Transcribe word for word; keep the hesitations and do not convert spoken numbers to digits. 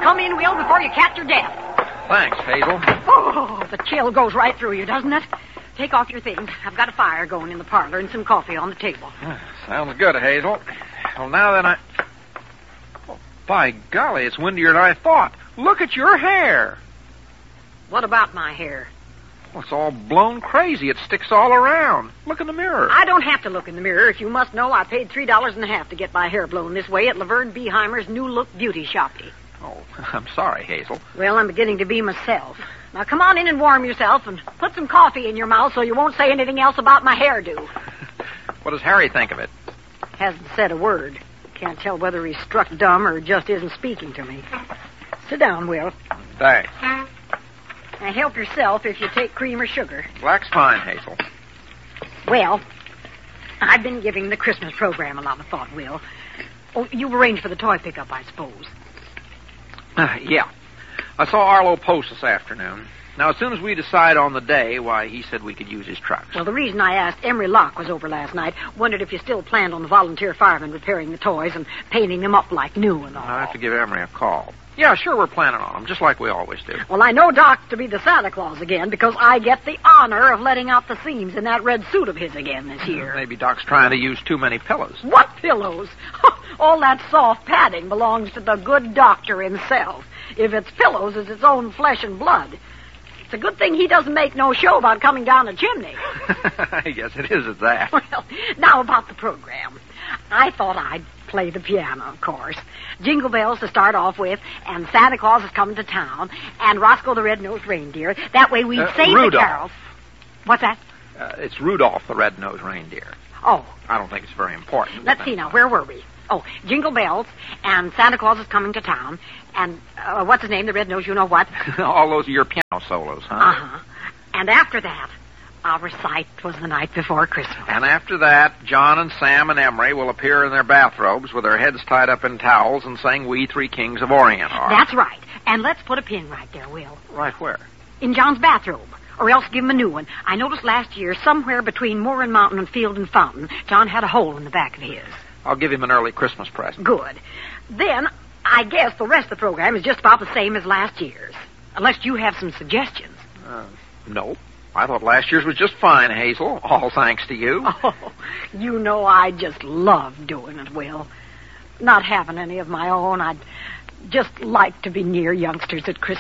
Come in, Will, before you catch your death. Thanks, Hazel. Oh, the chill goes right through you, doesn't it? Take off your things. I've got a fire going in the parlor and some coffee on the table. Sounds good, Hazel. Well, now then I... Oh, by golly, it's windier than I thought. Look at your hair. What about my hair? Well, it's all blown crazy. It sticks all around. Look in the mirror. I don't have to look in the mirror. If you must know, I paid three dollars and a half to get my hair blown this way at Laverne Beeheimer's New Look Beauty Shoppy. Oh, I'm sorry, Hazel. Well, I'm beginning to be myself. Now, come on in and warm yourself and put some coffee in your mouth so you won't say anything else about my hairdo. What does Harry think of it? Hasn't said a word. Can't tell whether he's struck dumb or just isn't speaking to me. Sit down, Will. Thanks. Now, help yourself if you take cream or sugar. Black's fine, Hazel. Well, I've been giving the Christmas program a lot of thought, Will. Oh, you've arranged for the toy pickup, I suppose. Uh, yeah. I saw Arlo Post this afternoon. Now, as soon as we decide on the day, why, he said we could use his trucks. Well, the reason I asked, Emery Locke was over last night, wondered if you still planned on the volunteer firemen repairing the toys and painting them up like new and all. I'll have to give Emery a call. Yeah, sure, we're planning on them, just like we always do. Well, I know Doc to be the Santa Claus again because I get the honor of letting out the seams in that red suit of his again this year. Maybe Doc's trying to use too many pillows. What pillows? All that soft padding belongs to the good doctor himself. If it's pillows, it's its own flesh and blood. It's a good thing he doesn't make no show about coming down the chimney. I guess it is at that. Well, now about the program. I thought I'd play the piano, of course. Jingle bells to start off with, and Santa Claus is coming to town, and Roscoe the Red-Nosed Reindeer. That way we'd Uh, save Rudolph. the carols. What's that? Uh, it's Rudolph the Red-Nosed Reindeer. Oh, I don't think it's very important. let's see now. Where were we? Oh, Jingle bells, and Santa Claus is coming to town, and uh, what's his name? The Red-Nosed you-know-what? All those are your piano solos, huh? Uh-huh. And after that, I'll recite "'Twas the Night Before Christmas." And after that, John and Sam and Emery will appear in their bathrobes with their heads tied up in towels and sing "We Three Kings of Orient." Are. That's right. And let's put a pin right there, Will. Right where? In John's bathrobe. Or else give him a new one. I noticed last year, somewhere between Moor and Mountain and Field and Fountain, John had a hole in the back of his. I'll give him an early Christmas present. Good. Then, I guess the rest of the program is just about the same as last year's. Unless you have some suggestions. Uh, no. I thought last year's was just fine, Hazel. All thanks to you. Oh, you know I just love doing it, Will. Not having any of my own, I'd just like to be near youngsters at Christmas.